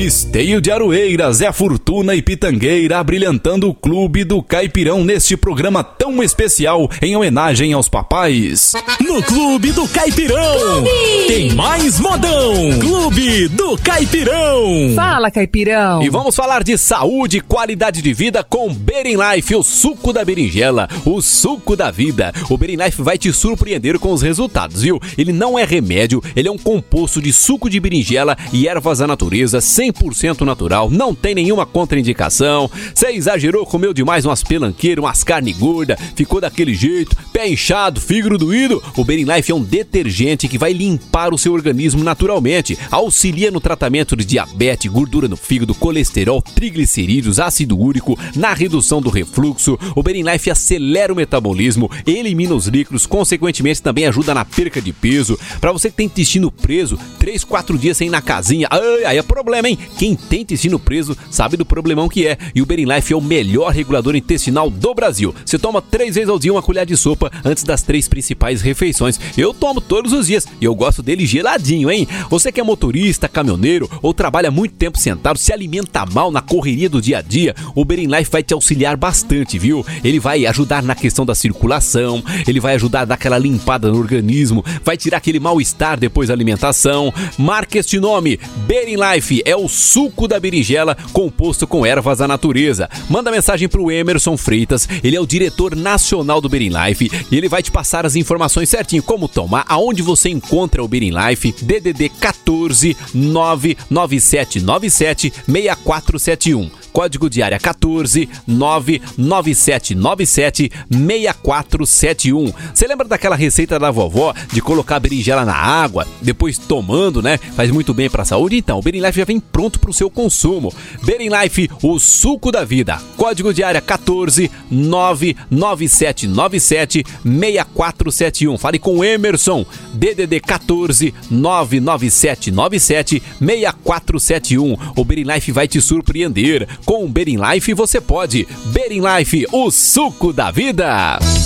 Esteio de Aroeira, Zé Fortuna e Pitangueira abrilhantando o Clube do Caipirão neste programa tão especial em homenagem aos papais. No Clube do Caipirão tem mais modão. Clube do Caipirão. Fala, Caipirão. E vamos falar de saúde e qualidade de vida com Berin-Life, o suco da berinjela, o suco da vida. O Berin-Life vai te surpreender com os resultados, viu? Ele não é remédio, ele é um composto de suco de berinjela e ervas da natureza, 100% natural, não tem nenhuma contraindicação. Você exagerou, comeu demais umas pelanqueiras, umas carne gorda, ficou daquele jeito, pé inchado, fígado doído? O Berin-Life é um detergente que vai limpar o seu organismo naturalmente, auxilia no tratamento de diabetes, gordura no fígado, colesterol, triglicerídeos, ácido úrico, na redução do refluxo. O Berin-Life acelera o metabolismo, elimina os líquidos, consequentemente também ajuda na perca de peso. Para você que tem intestino preso, 3-4 dias sem ir na casinha, aí é problema, hein? Quem tem intestino preso sabe do problemão que é. E o Berin-Life é o melhor regulador intestinal do Brasil. Você toma 3 vezes ao dia uma colher de sopa antes das 3 principais refeições. Eu tomo todos os dias e eu gosto dele geladinho, hein? Você que é motorista, caminhoneiro ou trabalha muito tempo sentado, se alimenta mal na correria do dia a dia, o Berin-Life vai te auxiliar bastante, viu? Ele vai ajudar na questão da circulação, ele vai ajudar a dar aquela limpada no organismo, vai tirar aquele mal-estar depois da alimentação. Marque este nome, Berin-Life, é o suco da berinjela composto com ervas da natureza. Manda mensagem pro Emerson Freitas, ele é o diretor nacional do Berin-Life e ele vai te passar as informações certinho, como tomar, aonde você encontra o Berin-Life. DDD 14 99797 6471. Código de área 14 99797 6471. Você lembra daquela receita da vovó de colocar a berinjela na água, depois tomando, né? Faz muito bem para a saúde? Então, o Berin-Life já vem pronto para o seu consumo. Berin-Life, o suco da vida. Código de área 14 99797 6471. Fale com o Emerson. DDD 14 99797 6471. O Berin-Life vai te surpreender. Com o Berin-Life você pode. Berin-Life, o suco da vida.